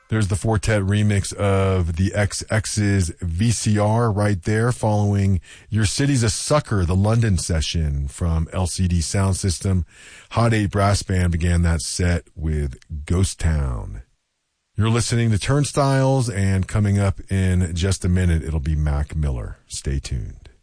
There's the Fortet remix of the XX's VCR right there, following Your City's a Sucker, the London session from LCD Sound System. Hot 8 Brass Band began that set with Ghost Town. You're listening to Turnstiles, and coming up in just a minute, it'll be Mac Miller. Stay tuned.